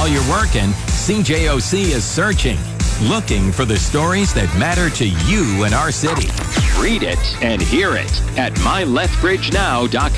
while you're working, CJOC is searching, looking for the stories that matter to you and our city. Read it and hear it at mylethbridgenow.com.